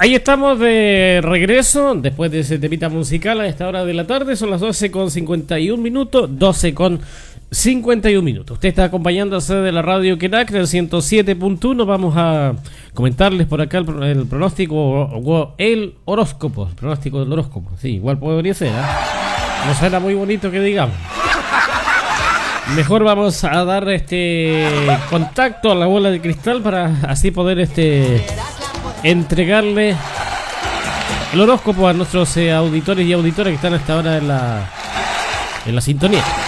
Ahí estamos de regreso después de ese temita musical a esta hora de la tarde. Son las 12:51 minutos. 12:51 minutos. Usted está acompañándose de la radio Kerak del 107.1. Vamos a comentarles por acá el pronóstico o el horóscopo. El pronóstico del horóscopo. Sí, igual podría ser, ¿eh? No suena muy bonito que digamos. Mejor vamos a dar contacto a la bola de cristal para así poder entregarle el horóscopo a nuestros auditores y auditoras que están hasta ahora en la sintonía.